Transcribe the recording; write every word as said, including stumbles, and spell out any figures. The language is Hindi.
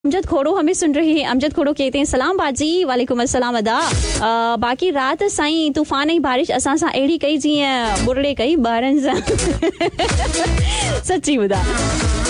अमजद खोड़ो हमें सुन रहे हैं। अमजद खोड़ो कहते हैं सलाम बाजी। वालेकुम अस्सलाम अदा। आ, बाकी रात साईं तूफान ही बारिश असां सां अहिड़ी कई जीअं बुरड़े कई ॿारनि सां। सची ॿुधा।